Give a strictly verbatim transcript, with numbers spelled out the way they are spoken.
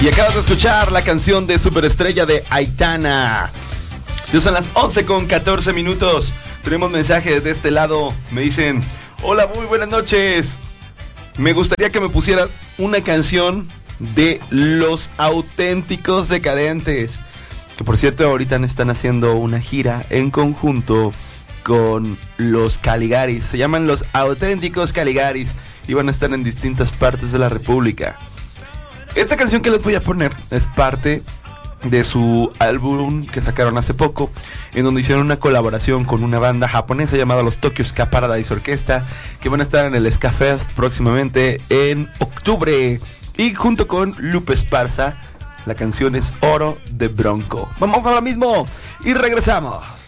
Y acabas de escuchar la canción de Superestrella de Aitana. Ya son las once con catorce minutos. Tenemos mensajes de este lado. Me dicen: hola, muy buenas noches. Me gustaría que me pusieras una canción de Los Auténticos Decadentes, que por cierto ahorita están haciendo una gira en conjunto con los Caligaris. Se llaman Los Auténticos Caligaris y van a estar en distintas partes de la República. Esta canción que les voy a poner es parte de su álbum que sacaron hace poco, en donde hicieron una colaboración con una banda japonesa llamada los Tokyo Ska Paradise Orquesta, que van a estar en el Ska Fest próximamente en octubre, y junto con Lupe Esparza. La canción es Oro de Bronco. Vamos ahora mismo y regresamos.